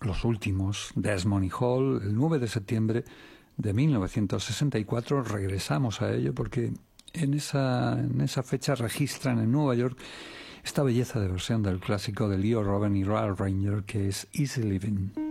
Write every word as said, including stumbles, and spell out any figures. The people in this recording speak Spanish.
los últimos, Desmond y Hall, el nueve de septiembre de mil novecientos sesenta y cuatro. Regresamos a ello porque en esa, en esa fecha registran en Nueva York esta belleza de versión del clásico de Leo Robin y Royal Ranger que es Easy Living.